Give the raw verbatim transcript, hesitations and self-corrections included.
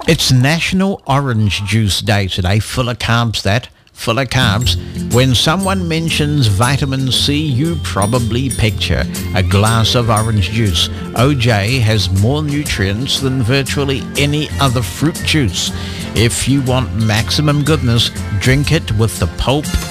It's National Orange Juice Day today, full of carbs that, full of carbs. When someone mentions vitamin C, you probably picture a glass of orange juice. O J has more nutrients than virtually any other fruit juice. If you want maximum goodness, drink it with the pulp